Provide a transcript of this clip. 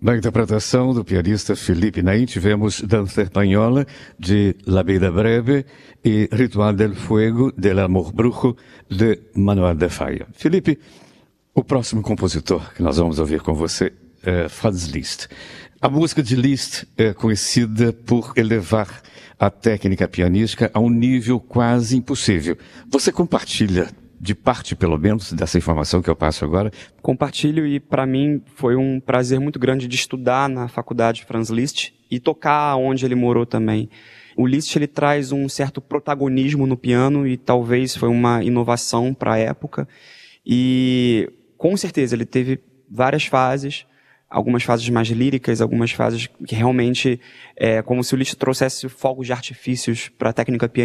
Na interpretação do pianista Felipe Naim, tivemos Danza Espanhola, de La Vida Breve, e Ritual del Fuego, del Amor Brujo, de Manuel de Falla. Felipe, o próximo compositor que nós vamos ouvir com você é Franz Liszt. A música de Liszt é conhecida por elevar a técnica pianística a um nível quase impossível. Você compartilha, de parte pelo menos, dessa informação que eu passo agora? Compartilho, e para mim foi um prazer muito grande de estudar na faculdade Franz Liszt e tocar onde ele morou também. O Liszt, ele traz um certo protagonismo no piano e talvez foi uma inovação para a época. E com certeza ele teve várias fases, algumas fases mais líricas, algumas fases que realmente é como se o Liszt trouxesse fogos de artifícios para a técnica pianística.